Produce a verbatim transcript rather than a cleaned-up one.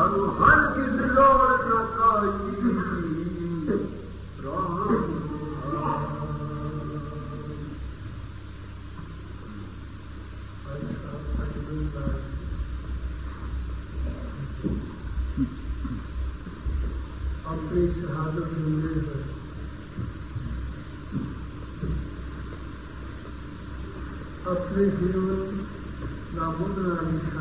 हर किस लोड़ न काई राम अपनी शहादत मिलने पर अपने जीवन का मुद्रा